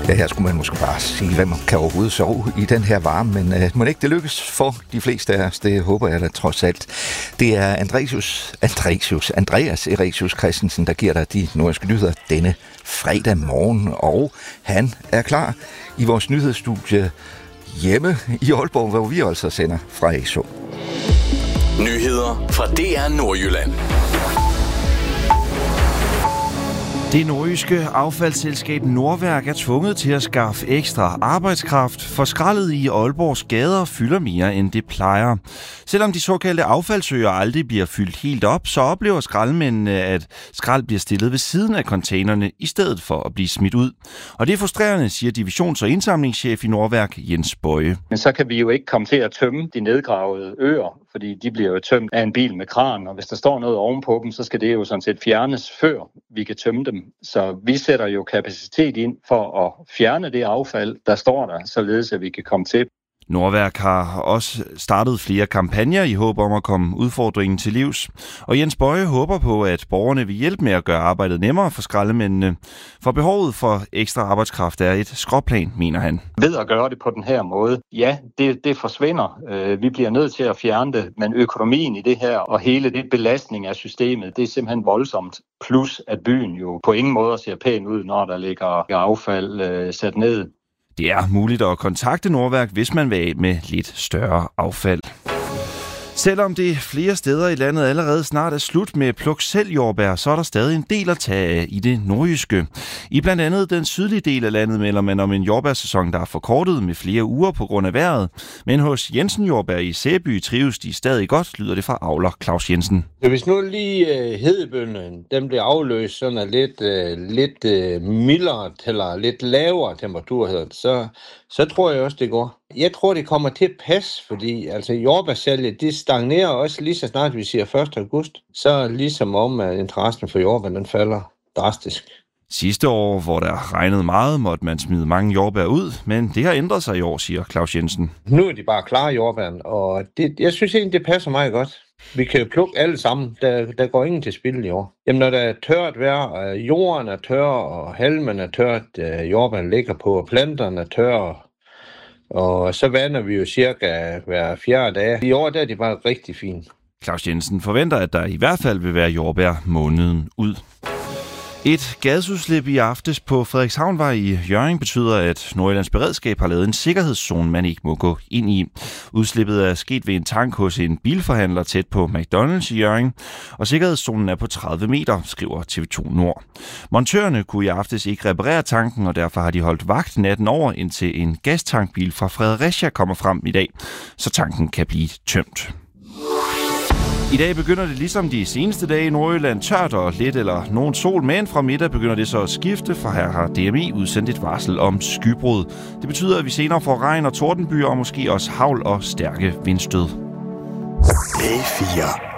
Ja, her skulle man måske bare sige, hvad man kan overhovedet sove i den her varme, men må ikke det lykkes for de fleste af os, det håber jeg da trods alt. Det er Andreas Eresius Christensen, der giver dig de nordiske nyheder denne fredag morgen, og han er klar i vores nyhedsstudie hjemme i Aalborg, hvor vi altså sender fra ESO. Nyheder fra DR Nordjylland. Det nordjyske affaldsselskab Nordværk er tvunget til at skaffe ekstra arbejdskraft, for skraldet i Aalborgs gader fylder mere end det plejer. Selvom de såkaldte affaldsøer aldrig bliver fyldt helt op, så oplever skraldemændene, at skrald bliver stillet ved siden af containerne i stedet for at blive smidt ud. Og det er frustrerende, siger divisions- og indsamlingschef i Nordværk, Jens Bøje. Men så kan vi jo ikke komme til at tømme de nedgravede øer, fordi de bliver jo tømt af en bil med kran, og hvis der står noget ovenpå dem, så skal det jo sådan set fjernes, før vi kan tømme dem. Så vi sætter jo kapacitet ind for at fjerne det affald, der står der, således at vi kan komme til. Nordværk har også startet flere kampagner i håb om at komme udfordringen til livs. Og Jens Bøje håber på, at borgerne vil hjælpe med at gøre arbejdet nemmere for skraldemændene. For behovet for ekstra arbejdskraft er et skråplan, mener han. Ved at gøre det på den her måde, ja, det forsvinder. Vi bliver nødt til at fjerne det, men økonomien i det her og hele det belastning af systemet, det er simpelthen voldsomt. Plus at byen jo på ingen måde ser pæn ud, når der ligger affald sat ned. Det er muligt at kontakte Nordværk, hvis man vil af med lidt større affald. Selvom det flere steder i landet allerede snart er slut med pluk-selv-jordbær, så er der stadig en del at tage af i det nordjyske. I blandt andet den sydlige del af landet melder man om en jordbærsæson, der er forkortet med flere uger på grund af vejret. Men hos Jensen Jordbær i Sæby trives de stadig godt, lyder det fra avler Claus Jensen. Hvis nu lige hedebønnen, dem bliver afløst sådan af lidt mildere eller lidt lavere temperatur, så tror jeg også, det går. Jeg tror, det kommer til at passe, fordi altså jordbærsalget, det stagnerer også lige så snart vi siger 1. august. Så ligesom om, at interessen for jordbær, den falder drastisk. Sidste år, hvor der regnede meget, måtte man smide mange jordbær ud, men det har ændret sig i år, siger Claus Jensen. Nu er de bare klare jordbæren, og jeg synes egentlig, det passer meget godt. Vi kan jo plukke alle sammen. Der går ingen til spilde i år. Jamen, når der er tørt vejr, jorden er tør, og halmen er tørt, jordbæren ligger på, og planterne er tørre, og så vander vi jo cirka hver 4. dag. I år der er de bare rigtig fine. Claus Jensen forventer, at der i hvert fald vil være jordbær måneden ud. Et gadsudslip i aftes på Frederikshavnvej i Hjørring betyder, at Nordjyllands Beredskab har lavet en sikkerhedszone, man ikke må gå ind i. Udslippet er sket ved en tank hos en bilforhandler tæt på McDonald's i Hjørring, og sikkerhedszonen er på 30 meter, skriver TV2 Nord. Montørerne kunne i aftes ikke reparere tanken, og derfor har de holdt vagt natten over, indtil en gastankbil fra Fredericia kommer frem i dag, så tanken kan blive tømt. I dag begynder det ligesom de seneste dage i Nordjylland tørt og lidt eller nogen sol, men fra middag begynder det så at skifte, for her har DMI udsendt et varsel om skybrud. Det betyder, at vi senere får regn og tordenbyer og måske også hagl og stærke vindstød. A4